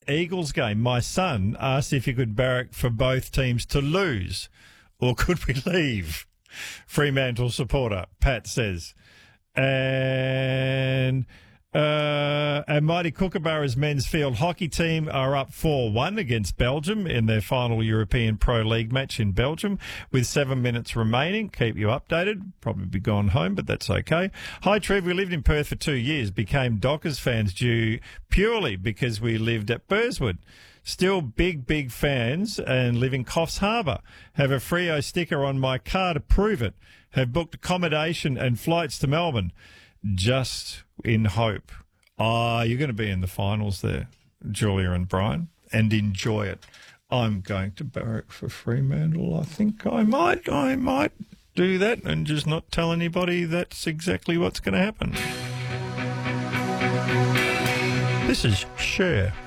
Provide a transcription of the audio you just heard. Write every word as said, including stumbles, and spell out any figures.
Eagles game. My son asked if he could barrack for both teams to lose, or could we leave? Fremantle supporter, Pat says. And uh, and Mighty Kookaburra's men's field hockey team are up four one against Belgium in their final European Pro League match in Belgium with seven minutes remaining. Keep you updated. Probably be gone home, but that's okay. Hi, Trev. We lived in Perth for two years, became Dockers fans due purely because we lived at Burswood. Still big, big fans and live in Coffs Harbour. Have a Freo sticker on my car to prove it. Have booked accommodation and flights to Melbourne. Just in hope. Ah, oh, you're going to be in the finals there, Julia and Brian, and enjoy it. I'm going to barrack for Fremantle. I think I might, I might do that and just not tell anybody that's exactly what's going to happen. This is Cher.